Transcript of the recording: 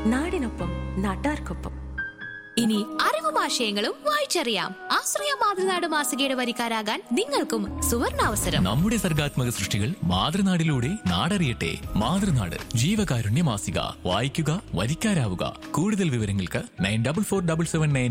നാടിനൊപ്പം നാട്ടാർക്കൊപ്പം. ഇനി അറിവും ആശയങ്ങളും വായിച്ചറിയാം. ആശ്രയ മാതൃനാട് മാസികയുടെ വരിക്കാരാകാൻ നിങ്ങൾക്കും സുവർണാവസരം. നമ്മുടെ സർഗാത്മക സൃഷ്ടികൾ മാതൃനാടിലൂടെ നാടറിയട്ടെ. മാതൃനാട് ജീവകാരുണ്യ മാസിക. വായിക്കുക, വരിക്കാരാവുക. കൂടുതൽ വിവരങ്ങൾക്ക് 944779